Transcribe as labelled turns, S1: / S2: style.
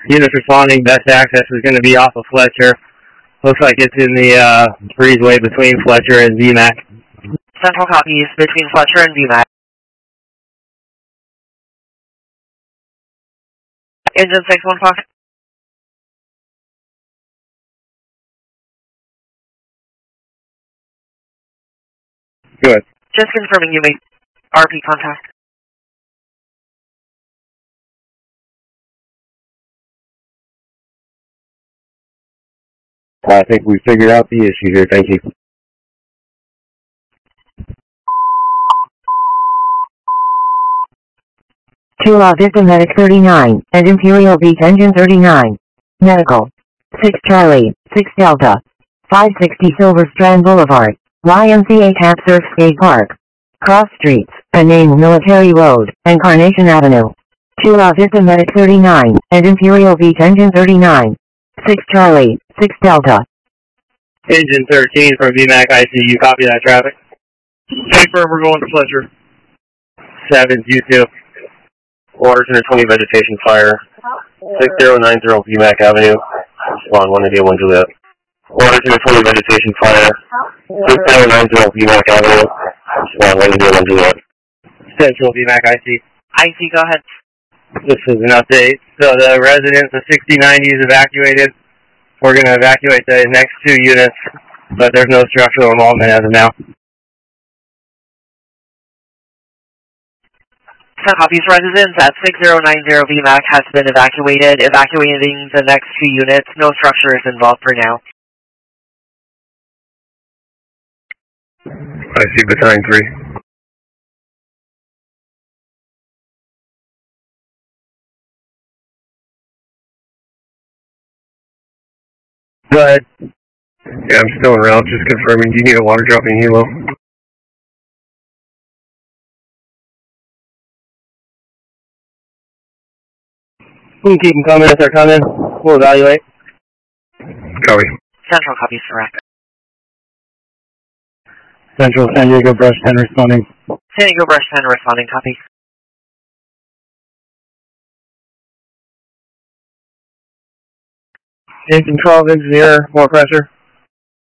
S1: Units responding, best access is going to be off of Fletcher. Looks like it's in the breezeway between Fletcher and VMAC.
S2: Central copies between Fletcher and VMAC. Engine 615.
S1: Good.
S2: Just confirming you made RP contact.
S1: I think we figured out the issue here. Thank you.
S3: Chula Vista Medic 39 and Imperial Beach Engine 39. Medical. 6 Charlie, 6 Delta. 560 Silver Strand Boulevard, YMCA Camp Surf Skate Park. Cross Streets, and named Military Road, and Carnation Avenue. Chula Vista Medic 39 and Imperial Beach Engine 39. 6 Charlie, 6 Delta.
S1: Engine 13 from VMAC ICU, copy that traffic.
S4: Confirm, we're going to Fletcher.
S1: 722. Orders 120 vegetation fire. 6090 VMAC Avenue. Respond 1 India 1 Juliet. Orders 120 vegetation fire. 6090 VMAC Avenue. Respond 1 India 1 Juliet. Central VMAC IC.
S2: IC, go ahead.
S1: This is an update. So the residents of 6090 is evacuated. We're going to evacuate the next 2 units, but there's no structural involvement as of now.
S2: Some copies. Residents at 6090 VMAC has been evacuated. Evacuating the next 2 units. No structure is involved for now.
S1: I see Battalion 3. Go ahead. Yeah, I'm still en route, just confirming. Do you need a water dropping helo? We can keep them coming as they're coming. We'll evaluate. Copy.
S2: Central copies, correct.
S1: Central San Diego Brush 10 responding.
S2: San Diego Brush 10 responding, copy.
S1: Engine 12 engineer, more pressure.